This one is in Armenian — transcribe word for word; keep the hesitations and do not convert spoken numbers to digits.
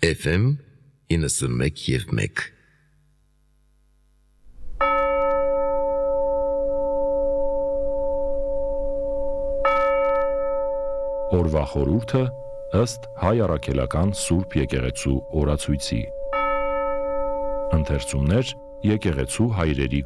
Էֆ Էմ իննսունմեկ և մեկ Օրվա խորհուրդը ըստ Հայ առաքելական Սուրբ եկեղեցու օրացույցի։ Ընթերցումներ եկեղեցու հայրերի